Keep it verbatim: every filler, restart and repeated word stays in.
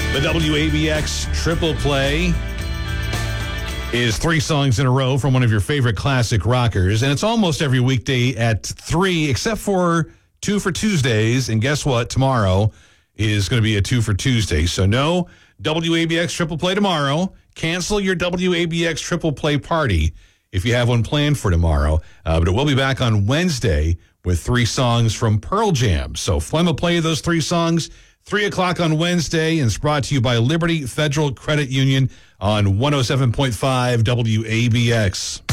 The W A B X Triple Play is three songs in a row from one of your favorite classic rockers, and it's almost every weekday at three, except for two for Tuesdays, and guess what? Tomorrow is going to be a two for Tuesday, so no W A B X Triple Play tomorrow. Cancel your W A B X Triple Play party if you have one planned for tomorrow, uh, but it will be back on Wednesday with three songs from Pearl Jam. So Flem will play those three songs, three o'clock on Wednesday, and it's brought to you by Liberty Federal Credit Union on one oh seven point five W A B X.